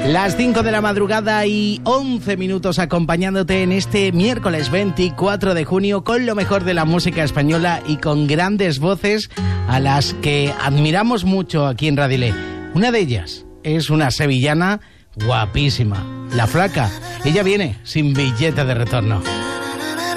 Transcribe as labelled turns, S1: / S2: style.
S1: Las 5 de la madrugada y 11 minutos acompañándote en este miércoles 24 de junio con lo mejor de la música española y con grandes voces a las que admiramos mucho aquí en Radilé. Una de ellas es una sevillana guapísima, La Flaca. Ella viene sin billete de retorno.